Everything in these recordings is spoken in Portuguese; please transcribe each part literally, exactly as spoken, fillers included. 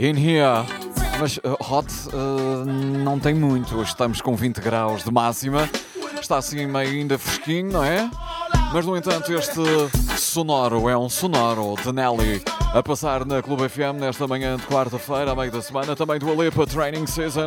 In here. Mas uh, hot uh, não tem muito. Hoje estamos com vinte graus de máxima. Está assim meio ainda fresquinho, não é? Mas no entanto este sonoro é um sonoro de Nelly a passar na Clube F M nesta manhã de quarta-feira, a meio da semana. Também do Alipa Training Season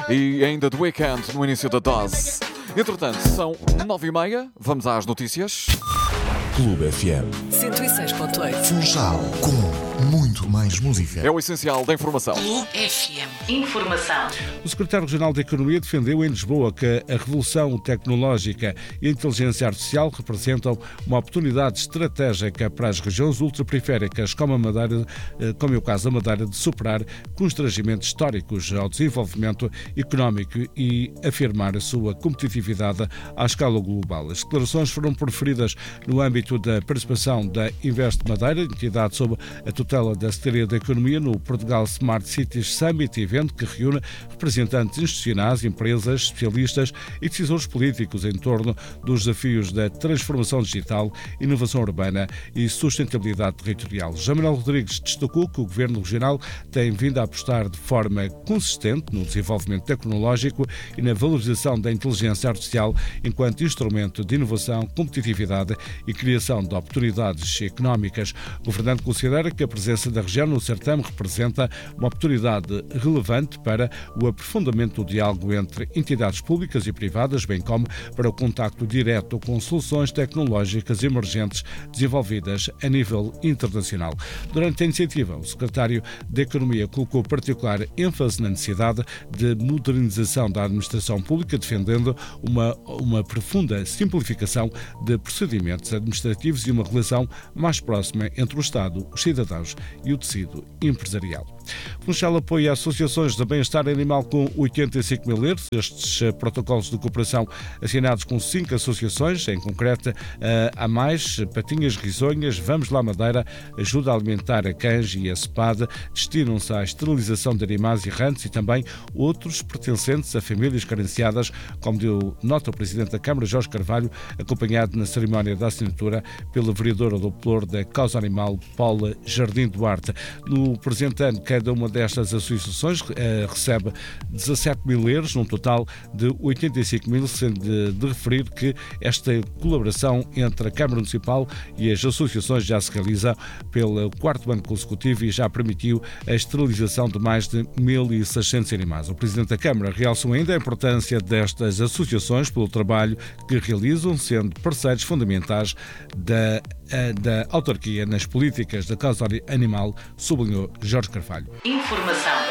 e ainda do Weekend no início da dose. Entretanto, são nove e meia. Vamos às notícias. Clube F M cento e seis ponto oito. Funchal com muito mais música. É o essencial da informação. Clube F M. Informação. O secretário Regional da Economia defendeu em Lisboa que a revolução tecnológica e a inteligência artificial representam uma oportunidade estratégica para as regiões ultraperiféricas, como a Madeira, como é o caso da Madeira, de superar constrangimentos históricos ao desenvolvimento económico e afirmar a sua competitividade à escala global. As declarações foram proferidas no âmbito da participação da Invest Madeira, entidade sob a tutela da Secretaria da Economia, no Portugal Smart Cities Summit, evento que reúne representantes institucionais, empresas, especialistas e decisores políticos em torno dos desafios da transformação digital, inovação urbana e sustentabilidade territorial. José Manuel Rodrigues destacou que o Governo Regional tem vindo a apostar de forma consistente no desenvolvimento tecnológico e na valorização da inteligência artificial enquanto instrumento de inovação, competitividade e criação de oportunidades económicas. O governante considera que a presença da região no certame representa uma oportunidade relevante para o aprofundamento do diálogo entre entidades públicas e privadas, bem como para o contacto direto com soluções tecnológicas emergentes desenvolvidas a nível internacional. Durante a iniciativa, o secretário da Economia colocou particular ênfase na necessidade de modernização da administração pública, defendendo uma, uma profunda simplificação de procedimentos administrativos e uma relação mais próxima entre o Estado, os cidadãos e o tecido empresarial. Funchal apoia associações de bem-estar animal com oitenta e cinco mil euros. Estes uh, protocolos de cooperação assinados com cinco associações, em concreto uh, a mais, Patinhas Risonhas, Vamos Lá Madeira, Ajuda Alimentar a Cães e a SEPAD, destinam-se à esterilização de animais errantes e também outros pertencentes a famílias carenciadas, como deu nota o Presidente da Câmara, Jorge Carvalho, acompanhado na cerimónia da assinatura pela vereadora do Pelour da Causa Animal, Paula Jardim Duarte. No presente ano, cada uma destas associações eh, recebe dezassete mil euros, num total de oitenta e cinco mil, sendo de, de referir que esta colaboração entre a Câmara Municipal e as associações já se realiza pelo quarto ano consecutivo e já permitiu a esterilização de mais de mil e seiscentos animais. O Presidente da Câmara realçou ainda a importância destas associações pelo trabalho que realizam, sendo parceiros fundamentais da da autarquia nas políticas da causa animal, sublinhou Jorge Carvalho. Informação.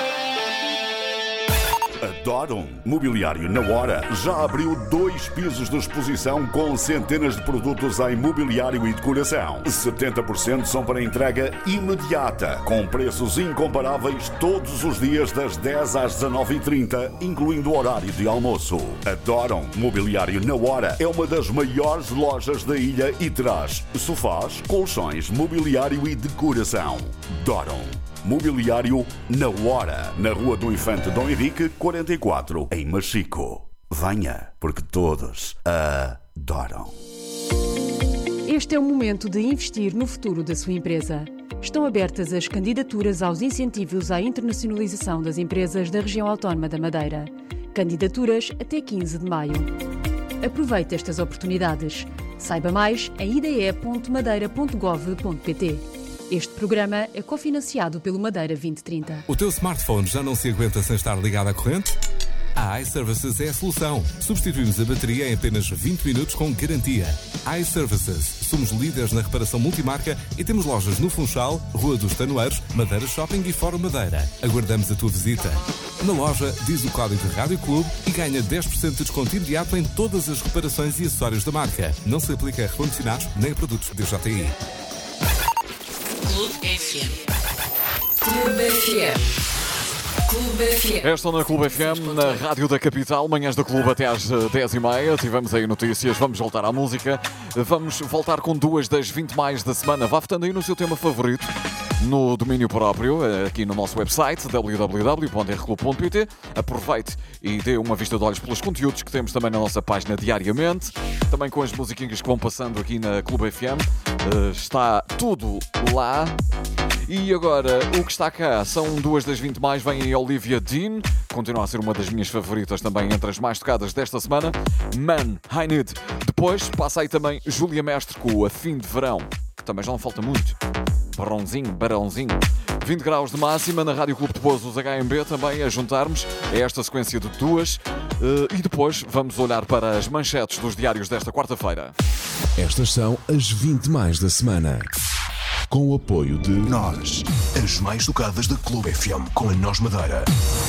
Adoram? Mobiliário na Hora já abriu dois pisos de exposição com centenas de produtos em mobiliário e decoração. setenta por cento são para entrega imediata, com preços incomparáveis todos os dias das dez às dezanove e trinta, incluindo o horário de almoço. Adoram? Mobiliário na Hora é uma das maiores lojas da ilha e traz sofás, colchões, mobiliário e decoração. Adoram? Mobiliário na Hora, na Rua do Infante Dom Henrique, quarenta e quatro, em Machico. Venha, porque todos adoram. Este é o momento de investir no futuro da sua empresa. Estão abertas as candidaturas aos incentivos à internacionalização das empresas da região autónoma da Madeira. Candidaturas até quinze de maio. Aproveite estas oportunidades. Saiba mais em i d e ponto madeira ponto gov ponto p t. Este programa é cofinanciado pelo Madeira vinte trinta. O teu smartphone já não se aguenta sem estar ligado à corrente? A iServices é a solução. Substituímos a bateria em apenas vinte minutos com garantia. iServices. Somos líderes na reparação multimarca e temos lojas no Funchal, Rua dos Tanoeiros, Madeira Shopping e Fórum Madeira. Aguardamos a tua visita. Na loja, diz o código de Rádio Clube e ganha dez por cento de desconto imediato em todas as reparações e acessórios da marca. Não se aplica a recondicionados nem a produtos D J I. Clube F M. Clube F M. Clube F M. Esta na Clube F M, na Rádio da Capital, manhãs do Clube até às dez e meia. Tivemos aí notícias, vamos voltar à música. Vamos voltar com duas das vinte mais da semana. Vá votando aí no seu tema favorito, no domínio próprio, aqui no nosso website, w w w ponto r clube ponto p t. Aproveite e dê uma vista de olhos pelos conteúdos que temos também na nossa página diariamente. Também com as musiquinhas que vão passando aqui na Clube F M. Está tudo lá. E agora, o que está cá são duas das vinte mais, vem em Olivia Dean, continua a ser uma das minhas favoritas também entre as mais tocadas desta semana, Man, I Need. Depois passa aí também Júlia Mestre com a Fim de Verão, que também já não falta muito. Barãozinho, barãozinho. vinte graus de máxima na Rádio Clube de Boas, os H M B também a juntarmos a esta sequência de duas. Uh, e depois vamos olhar para as manchetes dos diários desta quarta-feira. Estas são as vinte mais da semana. Com o apoio de Nós, as mais tocadas da Clube F M com a Nós Madeira.